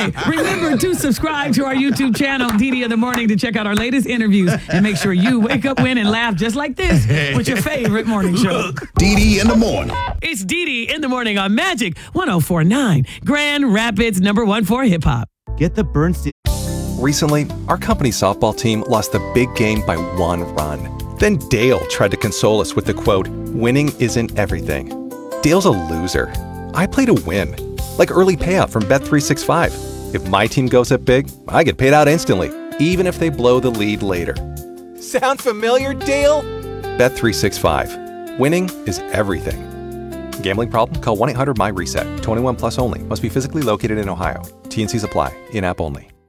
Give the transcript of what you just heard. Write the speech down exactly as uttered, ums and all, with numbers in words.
Hey, remember to subscribe to our YouTube channel, D D in the Morning, to check out our latest interviews and make sure you wake up, win, and laugh just like this with your favorite morning show. D D in the Morning. It's D D in the Morning on Magic one oh four point nine, Grand Rapids, number one for hip hop. Get the Bernstein. Recently, our company softball team lost the big game by one run. Then Dale tried to console us with the quote, "Winning isn't everything." Dale's a loser. I play to win. Like early payout from Bet three sixty-five. If my team goes up big, I get paid out instantly, even if they blow the lead later. Sound familiar, Dale? Bet three sixty-five. Winning is everything. Gambling problem? Call one eight hundred M Y RESET. twenty-one plus only. Must be physically located in Ohio. T and Cs apply. In-app only.